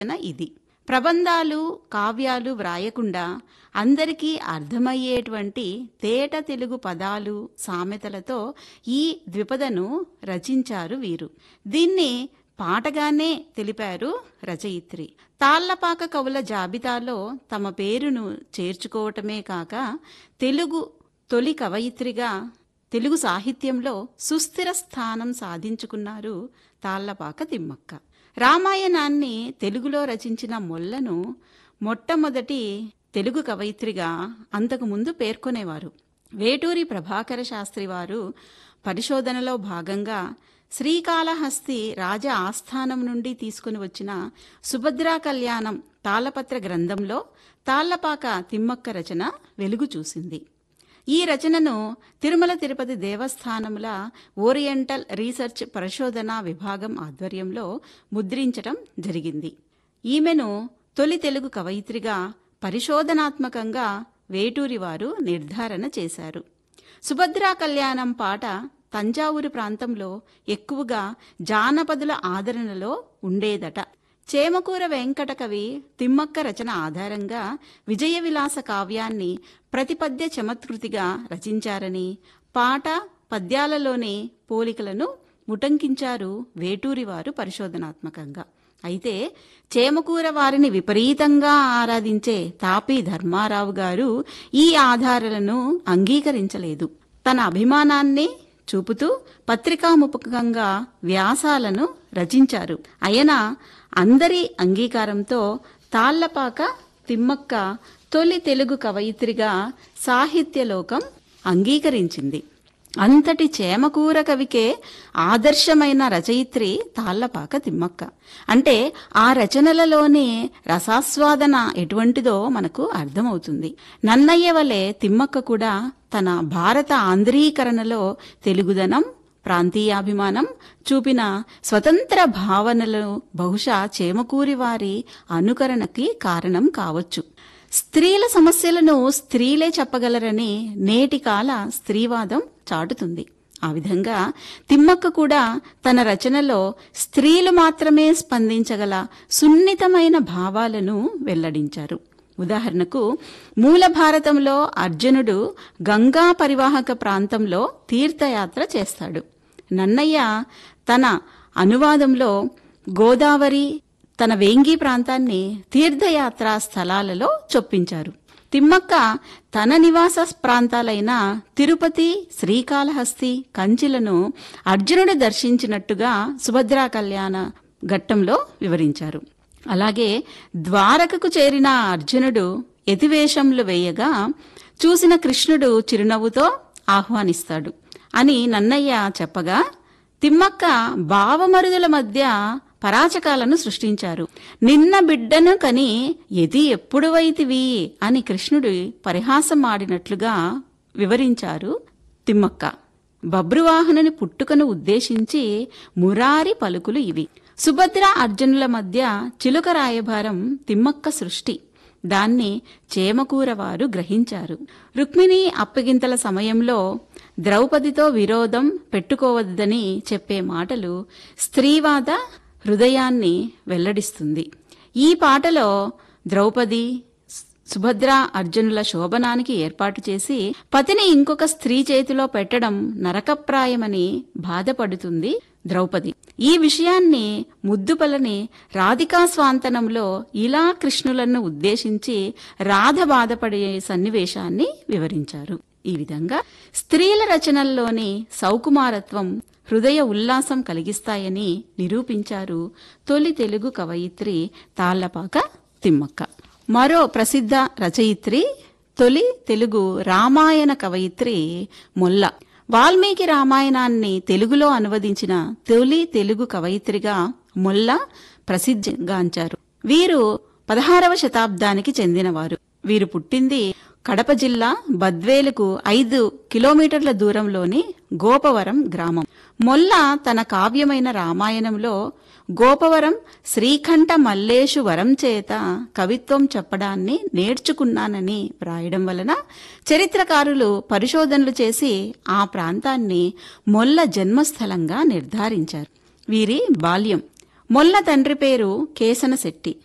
ఇది. ప్రబంధాలు, కావ్యాలు వ్రాయకుండా అందరికీ అర్థమయ్యేటువంటి తేట తెలుగు పదాలు, సామెతలతో ఈ ద్విపదను రచించారు వీరు. దీన్ని పాటగానే తెలిపారు రచయిత్రి. తాళ్లపాక కవుల జాబితాలో తమ పేరును చేర్చుకోవటమే కాక తెలుగు తొలి కవయిత్రిగా తెలుగు సాహిత్యంలో సుస్థిర స్థానం సాధించుకున్నారు తాళ్లపాక తిమ్మక్క. రామాయణాన్ని తెలుగులో రచించిన మొల్లను మొట్టమొదటి తెలుగు కవయిత్రిగా అంతకుముందు పేర్కొనేవారు. వేటూరి ప్రభాకర శాస్త్రి వారు పరిశోధనలో భాగంగా శ్రీకాళహస్తి రాజ ఆస్థానం నుండి తీసుకుని వచ్చిన సుభద్రా కళ్యాణం తాళపత్ర గ్రంథంలో తాళ్లపాక తిమ్మక్క రచన వెలుగు చూసింది. ఈ రచనను తిరుమల తిరుపతి దేవస్థానముల ఓరియంటల్ రీసెర్చ్ పరిశోధనా విభాగం ఆధ్వర్యంలో ముద్రించటం జరిగింది. ఈమెను తొలి తెలుగు కవయిత్రిగా పరిశోధనాత్మకంగా వేటూరి వారు నిర్ధారణ చేశారు. సుభద్రా కళ్యాణం పాట తంజావూరు ప్రాంతంలో ఎక్కువగా జానపదుల ఆదరణలో ఉండేదట. చేమకూర వెంకట కవి తిమ్మక్క రచన ఆధారంగా విజయ విలాస కావ్యాన్ని ప్రతిపద్య చమత్కృతిగా రచించారని, పాట పద్యాలలోని పోలికలను ఉటంకించారు వేటూరి వారు పరిశోధనాత్మకంగా. అయితే చేమకూర వారిని విపరీతంగా ఆరాధించే తాపీ ధర్మారావు గారు ఈ ఆధారాలను అంగీకరించలేదు. తన అభిమానాన్ని చూపుతూ పత్రికాముఖంగా వ్యాసాలను రచించారు. ఆయన అందరి అంగీకారంతో తాళ్లపాక తిమ్మక్క తొలి తెలుగు కవయిత్రిగా సాహిత్యలోకం అంగీకరించింది. అంతటి చేమకూర కవికే ఆదర్శమైన రచయిత్రి తాళ్లపాక తిమ్మక్క. అంటే ఆ రచనలలోని రసాస్వాదన ఎటువంటిదో మనకు అర్థమవుతుంది. నన్నయ్య వలె తిమ్మక్క కూడా తన భారత ఆంధ్రీకరణలో తెలుగుదనం, ప్రాంతీయాభిమానం చూపిన స్వతంత్ర భావనలు బహుశా చేమకూరి వారి అనుకరణకి కారణం కావచ్చు. స్త్రీల సమస్యలను స్త్రీలే చెప్పగలరని నేటి కాల స్త్రీవాదం చాటుతుంది. ఆ విధంగా తిమ్మక్క కూడా తన రచనలో స్త్రీలు మాత్రమే స్పందించగల సున్నితమైన భావాలను వెల్లడించారు. ఉదాహరణకు మూల భారతంలో అర్జునుడు గంగా పరివాహక ప్రాంతంలో తీర్థయాత్ర చేస్తాడు. నన్నయ్య తన అనువాదంలో గోదావరి, తన వేంగి ప్రాంతాన్ని తీర్థయాత్రా స్థలాలలో చొప్పించారు. తిమ్మక్క తన నివాస ప్రాంతాలైన తిరుపతి, శ్రీకాళహస్తి, కంచిలను అర్జునుడు దర్శించినట్టుగా సుభద్రా కళ్యాణ ఘట్టంలో వివరించారు. అలాగే ద్వారకకు చేరిన అర్జునుడు యతివేషంలు వేయగా చూసిన కృష్ణుడు చిరునవ్వుతో ఆహ్వానిస్తాడు అని నన్నయ్య చెప్పగా, తిమ్మక్క బావమరుదుల మధ్య పరాచకాలను సృష్టించారు. నిన్న బిడ్డను కని ఎది ఎప్పుడు వైతివి అని కృష్ణుడు పరిహాసం ఆడినట్లుగా వివరించారు తిమ్మక్క. బబ్రువాహనుని పుట్టుకను ఉద్దేశించి మురారి పలుకులు ఇవి. సుభద్ర అర్జునుల మధ్య చిలుక రాయబారం తిమ్మక్క సృష్టి. దాన్ని చేమకూర వారు గ్రహించారు. రుక్మిణి అప్పగింతల సమయంలో ద్రౌపదితో విరోధం పెట్టుకోవద్దని చెప్పే మాటలు స్త్రీవాద హృదయాన్ని వెల్లడిస్తుంది. ఈ పాటలో ద్రౌపది, సుభద్ర అర్జునుల శోభనానికి ఏర్పాటు చేసి పతిని ఇంకొక స్త్రీ చేతిలో పెట్టడం నరకప్రాయమని బాధపడుతుంది ద్రౌపది. ఈ విషయాన్ని ముద్దుపలని రాధికా స్వాంతనంలో ఇలా కృష్ణులను ఉద్దేశించి రాధ బాధపడే సన్నివేశాన్ని వివరించారు. ఈ విధంగా స్త్రీల రచనల్లోని సౌకుమారత్వం హృదయ ఉల్లాసం కలిగిస్తాయని నిరూపించారు తొలి తెలుగు కవయిత్రి తాళ్లపాక తిమ్మక్క. మరో ప్రసిద్ధ రచయిత్రి తొలి తెలుగు రామాయణ కవయిత్రి మొల్ల. వాల్మీకి రామాయణాన్ని తెలుగులో అనువదించిన తొలి తెలుగు కవయిత్రిగా మొల్ల ప్రసిద్ధిగాంచారు. వీరు 16వ శతాబ్దానికి చెందినవారు. వీరు పుట్టింది కడప జిల్లా బద్వేలుకు 5 కిలోమీటర్ల దూరంలోని గోపవరం గ్రామం. మొల్ల తన కావ్యమైన రామాయణంలో గోపవరం శ్రీకంఠ మల్లేషు వరం చేత కవిత్వం చెప్పడాన్ని నేర్చుకున్నానని వ్రాయడం వలన చరిత్రకారులు పరిశోధనలు చేసి ఆ ప్రాంతాన్ని మొల్ల జన్మస్థలంగా నిర్ధారించారు. వీరి బాల్యం. మొల్ల తండ్రి పేరు కేసనశెట్టి.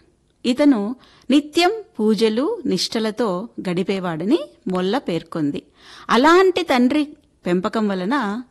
ఇతను నిత్యం పూజలు నిష్ఠలతో గడిపేవాడని మొల్ల పేర్కొంది. అలాంటి తండ్రి పెంపకం వలన